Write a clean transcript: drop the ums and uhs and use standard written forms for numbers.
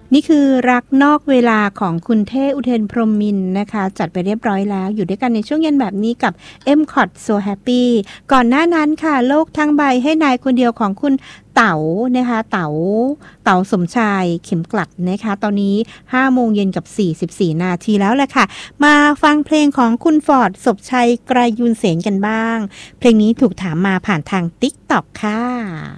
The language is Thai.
นี่คือรักนอกเวลาของคุณเท่อุเทนพรหมมินทร์นะคะจัดไปเรียบร้อยแล้วอยู่ด้วยกันในช่วงเย็นแบบนี้กับ M.Cot So Happy ก่อนหน้านั้นค่ะโลกทั้งใบให้นายคนเดียวของคุณเต๋านะคะเต๋าสมชายเข็มกลัดนะคะตอนนี้5 โมงเย็นกับ44 นาทีแล้วแหละค่ะมาฟังเพลงของคุณฟอร์ดศพชัยไกรยูนเสนกันบ้างเพลงนี้ถูกถามมาผ่านทาง TikTok ค่ะ